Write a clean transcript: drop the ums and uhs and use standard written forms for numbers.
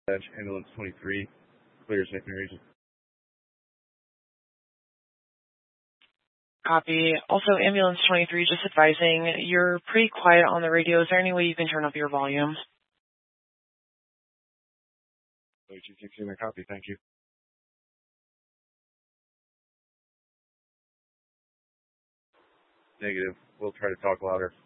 Ambulance 23, clear safe region. Copy. Also, Ambulance 23, just advising, you're pretty quiet on the radio. Is there any way you can turn up your volume? OG16, I copy. Thank you. Negative. We'll try to talk louder.